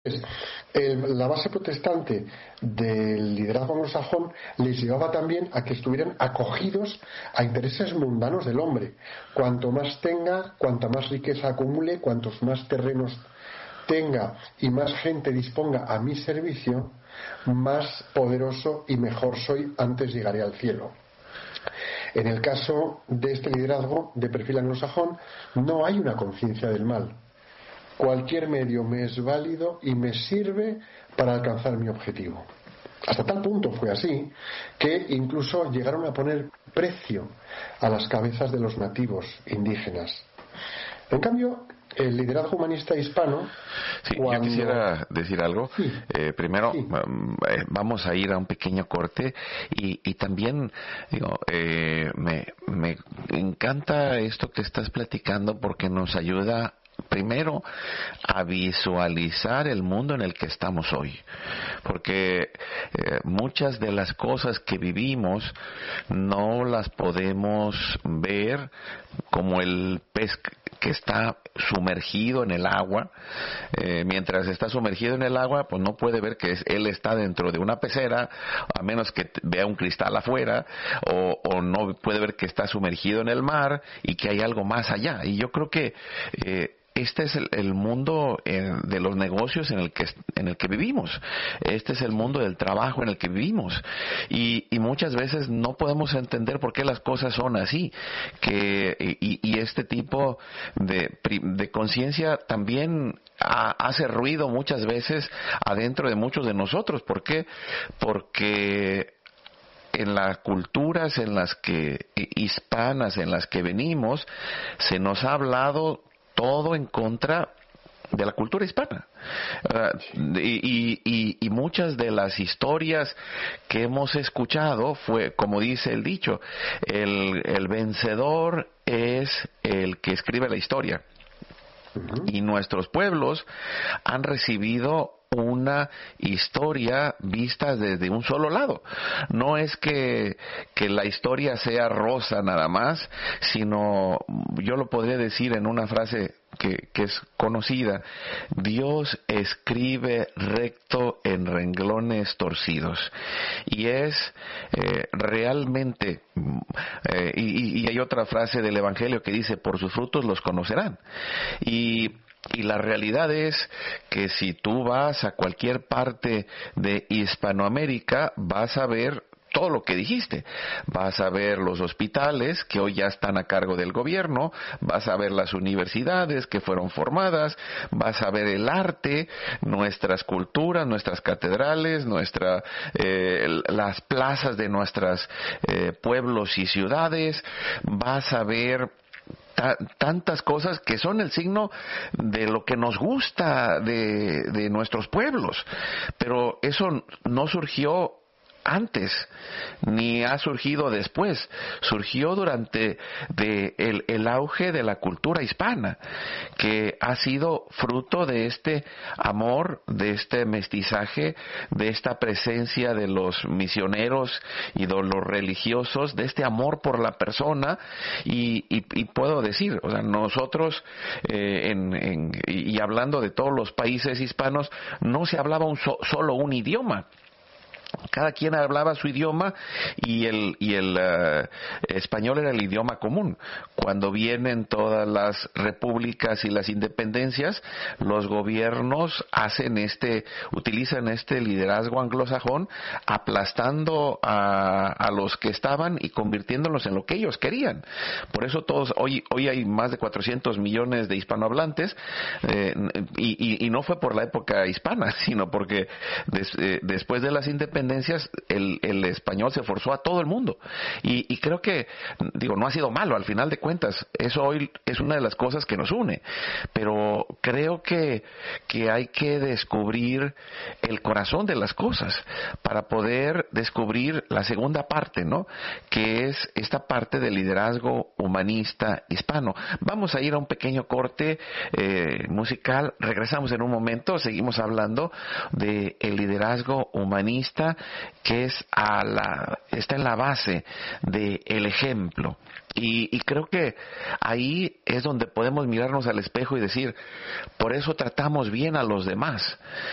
La base protestante del liderazgo anglosajón les llevaba también a que estuvieran acogidos a intereses mundanos del hombre. Cuanto más tenga, cuanta más riqueza acumule, cuantos más terrenos tenga y más gente disponga a mi servicio, más poderoso y mejor soy, antes llegaré al cielo. En el caso de este liderazgo de perfil anglosajón, no hay una conciencia del mal. Cualquier medio me es válido y me sirve para alcanzar mi objetivo. Hasta tal punto fue así que incluso llegaron a poner precio a las cabezas de los nativos indígenas. En cambio, el liderazgo humanista hispano... Sí, yo quisiera decir algo. Sí, primero, sí. Vamos a ir a un pequeño corte y también me encanta esto que estás platicando porque nos ayuda primero a visualizar el mundo en el que estamos hoy, porque muchas de las cosas que vivimos no las podemos ver como el pez que está sumergido en el agua. Mientras está sumergido en el agua, pues no puede ver que él está dentro de una pecera, a menos que vea un cristal afuera, o no puede ver que está sumergido en el mar y que hay algo más allá. Y yo creo que este es el mundo de los negocios en el que vivimos. Este es el mundo del trabajo en el que vivimos. Y muchas veces no podemos entender por qué las cosas son así. Y este tipo de conciencia también hace ruido muchas veces adentro de muchos de nosotros. ¿Por qué? Porque en las culturas hispanas en las que venimos, se nos ha hablado todo en contra de la cultura hispana. Y muchas de las historias que hemos escuchado fue, como dice el dicho, el vencedor es el que escribe la historia. Y nuestros pueblos han recibido una historia vista desde un solo lado. No es que la historia sea rosa nada más, sino, yo lo podría decir en una frase que es conocida: Dios escribe recto en renglones torcidos. Y es realmente, y hay otra frase del Evangelio que dice: por sus frutos los conocerán. Y la realidad es que si tú vas a cualquier parte de Hispanoamérica, vas a ver todo lo que dijiste. Vas a ver los hospitales que hoy ya están a cargo del gobierno, vas a ver las universidades que fueron formadas, vas a ver el arte, nuestras culturas, nuestras catedrales, las plazas de nuestros pueblos y ciudades, vas a ver tantas cosas que son el signo de lo que nos gusta de nuestros pueblos. Pero eso no surgió antes, ni ha surgido después. Surgió durante el auge de la cultura hispana, que ha sido fruto de este amor, de este mestizaje, de esta presencia de los misioneros y de los religiosos, de este amor por la persona. Y puedo decir, o sea, nosotros y hablando de todos los países hispanos, no se hablaba solo un idioma. Cada quien hablaba su idioma y el español era el idioma común. Cuando vienen todas las repúblicas y las independencias, los gobiernos utilizan este liderazgo anglosajón, aplastando a los que estaban y convirtiéndolos en lo que ellos querían. Por eso hoy hay más de 400 millones de hispanohablantes, y no fue por la época hispana, sino porque después de las independencias el español se forzó a todo el mundo, y creo que, no ha sido malo al final de cuentas. Eso hoy es una de las cosas que nos une, pero creo que hay que descubrir el corazón de las cosas para poder descubrir la segunda parte, ¿no?, que es esta parte del liderazgo humanista hispano. Vamos a ir a un pequeño corte musical, regresamos en un momento, seguimos hablando de el liderazgo humanista, que está en la base del ejemplo. Y creo que ahí es donde podemos mirarnos al espejo y decir: por eso tratamos bien a los demás.